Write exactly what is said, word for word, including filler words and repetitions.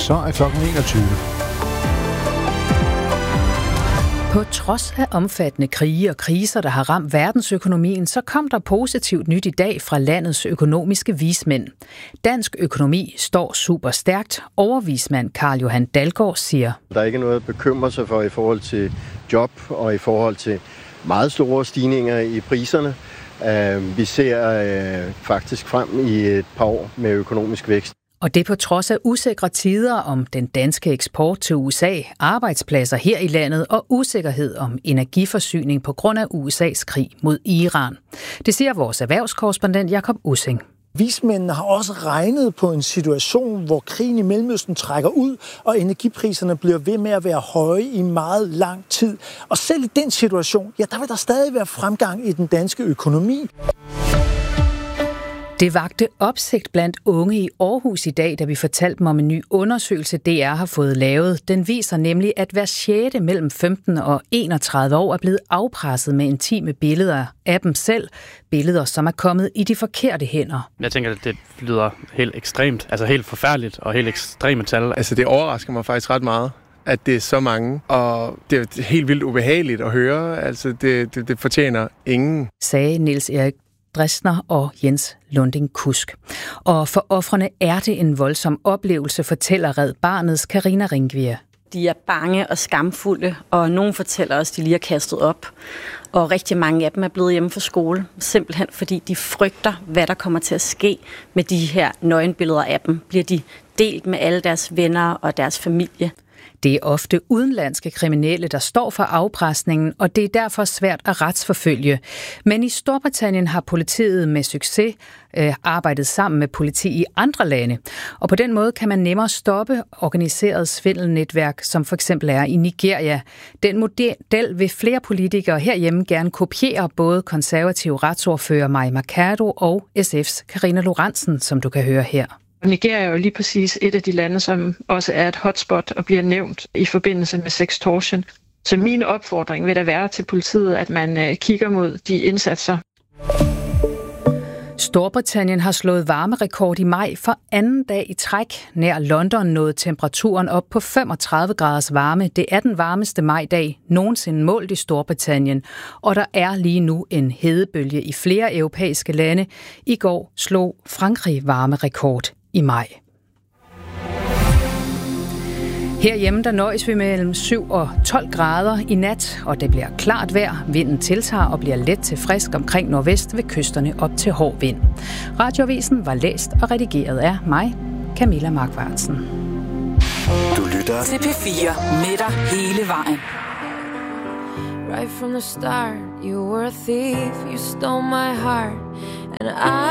Så er klokken enogtyve. På trods af omfattende krige og kriser, der har ramt verdensøkonomien, så kom der positivt nyt i dag fra landets økonomiske vismænd. Dansk økonomi står super stærkt. Overvismand Carl Johan Dalgaard siger: Der er ikke noget at bekymre sig for i forhold til job og i forhold til meget store stigninger i priserne. Vi ser faktisk frem i et par år med økonomisk vækst. Og det på trods af usikre tider om den danske eksport til U S A, arbejdspladser her i landet og usikkerhed om energiforsyning på grund af U S A's krig mod Iran. Det siger vores erhvervskorrespondent Jakob Ussing. Vismændene har også regnet på en situation, hvor krigen i Mellemøsten trækker ud, og energipriserne bliver ved med at være høje i meget lang tid. Og selv i den situation, ja, der vil der stadig være fremgang i den danske økonomi. Det vagte opsigt blandt unge i Aarhus i dag, da vi fortalte dem om en ny undersøgelse, D R har fået lavet. Den viser nemlig, at hver sjette mellem femten og enogtredive år er blevet afpresset med intime billeder af dem selv. Billeder, som er kommet i de forkerte hænder. Jeg tænker, at det lyder helt ekstremt, altså helt forfærdeligt og helt ekstreme tal. Altså det overrasker mig faktisk ret meget, at det er så mange, og det er helt vildt ubehageligt at høre. Altså det, det, det fortjener ingen. Sagde Niels Erik Dresner og Jens Lunding Kusk. Og for ofrene er det en voldsom oplevelse, fortæller Red Barnets Karina Ringvier. De er bange og skamfulde, og nogen fortæller os, at de lige har kastet op. Og rigtig mange af dem er blevet hjemme fra skole, simpelthen fordi de frygter, hvad der kommer til at ske med de her nøgenbilleder af dem. Bliver de delt med alle deres venner og deres familie? Det er ofte udenlandske kriminelle, der står for afpresningen, og det er derfor svært at retsforfølge. Men i Storbritannien har politiet med succes øh, arbejdet sammen med politi i andre lande. Og på den måde kan man nemmere stoppe organiseret svindelnetværk, som for eksempel er i Nigeria. Den model vil flere politikere herhjemme gerne kopiere, både konservative retsordfører Mai Mercado og S F's Karina Lorentzen, som du kan høre her. Nigeria er jo lige præcis et af de lande, som også er et hotspot og bliver nævnt i forbindelse med sextortion. Så min opfordring vil da være til politiet, at man kigger mod de indsatser. Storbritannien har slået varmerekord i maj for anden dag i træk. Nær London nåede temperaturen op på femogtredive graders varme. Det er den varmeste majdag nogensinde målt i Storbritannien. Og der er lige nu en hedebølge i flere europæiske lande. I går slog Frankrig varmerekord i maj. Herhjemme der nøjes vi mellem syv og tolv grader i nat, og det bliver klart vejr. Vinden tiltager og bliver let til frisk omkring nordvest ved kysterne op til hård vind. Radioavisen var læst og redigeret af mig, Camilla Markvartsen. Du lytter til P fire med dig hele vejen. Right from the start, you were a thief, you stole my heart, and I